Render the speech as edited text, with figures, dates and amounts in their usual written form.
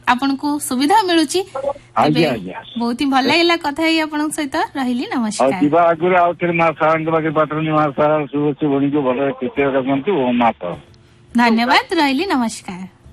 आपनको सुविधा मिलुची बहुत ही भल लगे कथा सहित रही नमस्कार आगे माँ सारा पात्र माँ सारा शुभ भोनी को भल कृत्य रखु माँ धन्यवाद रही नमस्कार।